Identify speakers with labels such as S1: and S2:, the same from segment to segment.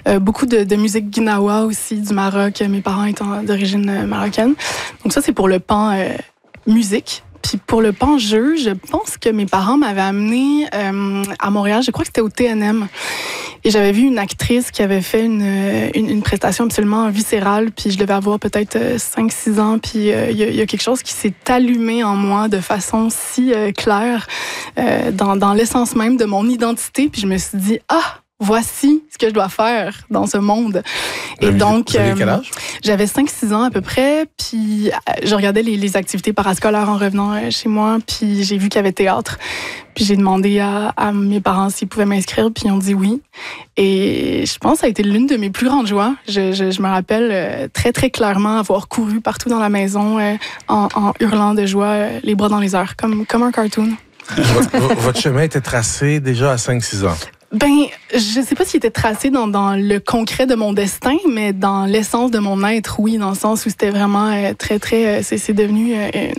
S1: beaucoup de musique gnawa aussi, du Maroc, mes parents étant d'origine marocaine. Donc ça, c'est pour le pan musique. Puis pour le pan jeu, je pense que mes parents m'avaient amené à Montréal, je crois que c'était au TNM. Et j'avais vu une actrice qui avait fait une prestation absolument viscérale, puis je devais avoir peut-être 5-6 ans, puis il y a quelque chose qui s'est allumé en moi de façon si claire dans l'essence même de mon identité, puis je me suis dit, voici ce que je dois faire dans ce monde. Et donc,
S2: vous avez quel âge?
S1: J'avais 5-6 ans à peu près, puis je regardais les activités parascolaires en revenant chez moi, puis j'ai vu qu'il y avait théâtre. Puis j'ai demandé à mes parents s'ils pouvaient m'inscrire, puis ils ont dit oui. Et je pense que ça a été l'une de mes plus grandes joies. Je me rappelle très, très clairement avoir couru partout dans la maison en hurlant de joie, les bras dans les airs, comme un cartoon.
S2: Votre chemin était tracé déjà à 5-6 ans?
S1: Ben, je sais pas s'il était tracé dans le concret de mon destin, mais dans l'essence de mon être, oui, dans le sens où c'était vraiment très, très... c'est devenu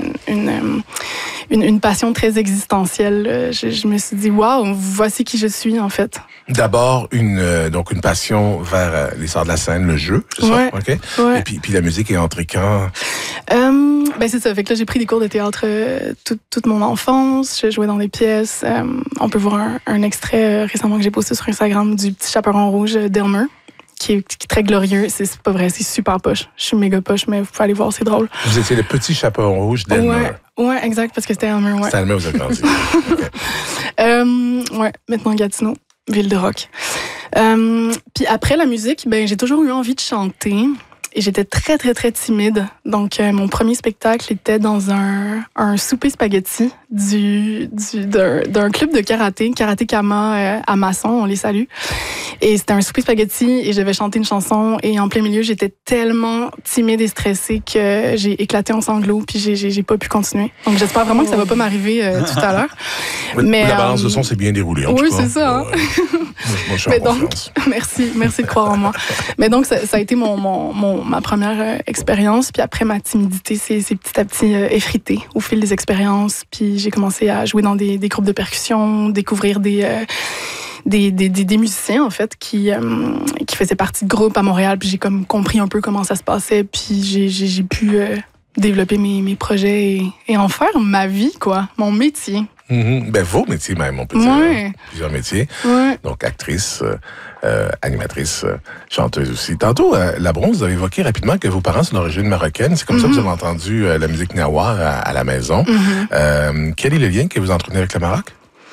S1: une passion très existentielle. Je me suis dit, waouh, voici qui je suis, en fait.
S2: D'abord, donc une passion vers les arts de la scène, le jeu, c'est ça? OK?
S1: Ouais.
S2: Et puis la musique est entrée quand?
S1: Ben c'est ça. Fait que là, j'ai pris des cours de théâtre toute mon enfance. Je jouais dans des pièces. On peut voir un extrait récemment que j'ai posté sur Instagram du Petit Chaperon Rouge d'Elmer, qui est très glorieux. C'est pas vrai, c'est super poche. Je suis méga poche, mais vous pouvez aller voir, c'est drôle.
S2: Vous étiez le Petit Chaperon Rouge d'Elmer.
S1: Ouais, exact, parce que c'était Elmer, ouais.
S2: C'était Elmer, vous avez grandi.
S1: Ouais, maintenant Gatineau, ville de rock. Puis après la musique, ben j'ai toujours eu envie de chanter. Et j'étais très, très, très timide. Donc, mon premier spectacle était dans un souper spaghetti d'un club de karaté Kama à Masson, on les salue. Et c'était un souper spaghetti et je devais chanter une chanson. Et en plein milieu, j'étais tellement timide et stressée que j'ai éclaté en sanglots puis j'ai pas pu continuer. Donc, j'espère vraiment que ça va pas m'arriver tout à l'heure.
S2: Mais la balance de son s'est bien déroulée, en tout cas.
S1: Oui, c'est ça. Hein?
S2: Moi, je suis en confiance.
S1: Merci de croire en moi. Mais donc, ça a été ma première expérience. Puis après, ma timidité s'est petit à petit effritée au fil des expériences. Puis j'ai commencé à jouer dans des groupes de percussion, découvrir des musiciens, en fait, qui faisaient partie de groupes à Montréal. Puis j'ai comme compris un peu comment ça se passait. Puis j'ai pu développer mes projets et en faire ma vie, quoi, mon métier.
S2: Ben, vos métiers même, on peut dire.
S1: Ouais.
S2: Plusieurs métiers.
S1: Ouais.
S2: Donc, actrice, animatrice, chanteuse aussi. Tantôt, La Bronze, vous avez évoqué rapidement que vos parents sont d'origine marocaine. C'est comme ça que vous avez entendu la musique gnawa à la maison. Quel est le lien que vous entretenez avec le Maroc?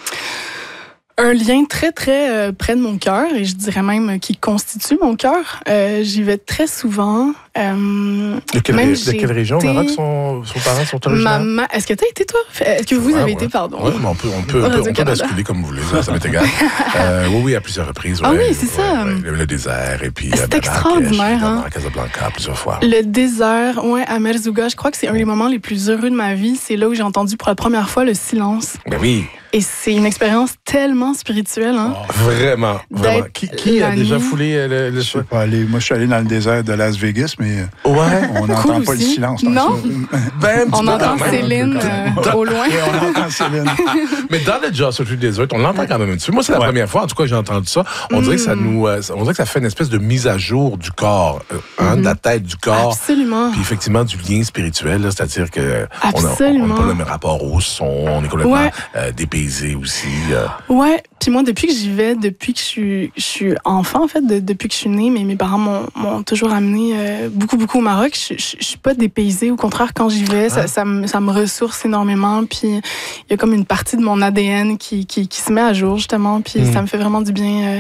S1: Un lien très, très près de mon cœur, et je dirais même qui constitue mon cœur. J'y vais très souvent.
S2: De quelle région au Maroc vos parents sont originaires?
S1: Est-ce que tu as été, toi? Est-ce que vous avez été, pardon?
S2: Oui, mais on peut basculer comme vous voulez, ça m'est égal. Oui, à plusieurs reprises.
S1: Ah oui, c'est ça.
S2: Le désert, et puis
S1: c'est extraordinaire, hein?
S2: À Casablanca plusieurs fois.
S1: Le désert, ouais, à Merzouga, je crois que c'est un des moments les plus heureux de ma vie. C'est là où j'ai entendu pour la première fois le silence.
S2: Ben oui.
S1: Et c'est une expérience tellement spirituelle, hein?
S2: Vraiment. Qui a déjà foulé le
S3: Je sais pas aller. Moi, je suis allé dans le désert de Las Vegas, mais on n'entend pas le silence.
S1: Non? On entend
S2: quand même.
S1: Céline au loin.
S3: Et on entend Céline.
S2: Mais dans le Just Street Desert, on l'entend quand même un petit peu. Moi, c'est la première fois, en tout cas, que j'ai entendu ça. On dirait que ça fait une espèce de mise à jour du corps, de la tête du corps.
S1: Absolument.
S2: Puis effectivement, du lien spirituel, là, c'est-à-dire que on n'a pas le même rapport au son, on est complètement dépaysé aussi.
S1: Ouais, puis moi, depuis que j'y vais, depuis que je suis enfant, en fait, depuis que je suis née, mes parents m'ont toujours amené beaucoup au Maroc. Je suis pas dépaysée, au contraire, quand j'y vais, ça me ressource énormément, puis il y a comme une partie de mon ADN qui se met à jour, justement, puis ça me fait vraiment du bien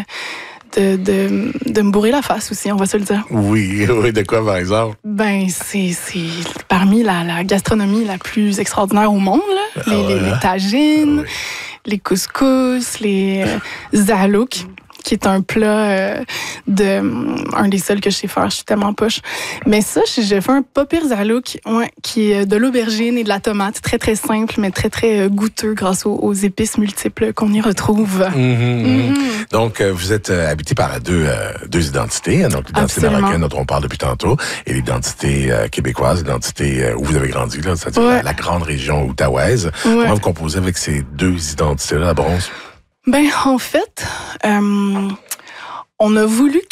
S1: de me bourrer la face aussi, on va se le dire.
S2: Oui, de quoi, par exemple?
S1: Ben, c'est parmi la gastronomie la plus extraordinaire au monde, là. Les tagines, les couscous, les zahalouk, qui est un plat un des seuls que je sais faire. Je suis tellement poche. Mais ça, j'ai fait un pas pire zahalouk, qui est de l'aubergine et de la tomate. Très, très simple, mais très, très goûteux grâce aux épices multiples qu'on y retrouve.
S2: Donc, vous êtes habité par deux identités. Donc, l'identité marocaine dont on parle depuis tantôt et l'identité québécoise, l'identité où vous avez grandi, là, c'est-à-dire la grande région outaouaise. Comment vous composez avec ces deux identités-là, la Bronze?
S1: Ben, en fait, on a voulu